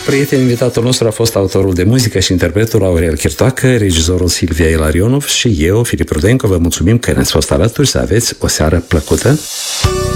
Prieten, invitatul nostru a fost autorul de muzică și interpretul Aurel Chirtoacă, regizorul Silvia Ilarionov și eu, Filip Rudenco. Vă mulțumim că ne-ați fost alături, să aveți o seară plăcută.